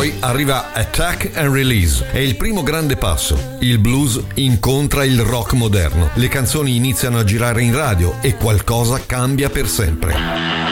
Poi arriva Attack and Release. È il primo grande passo. Il blues incontra il rock moderno. Le canzoni iniziano a girare in radio e qualcosa cambia per sempre.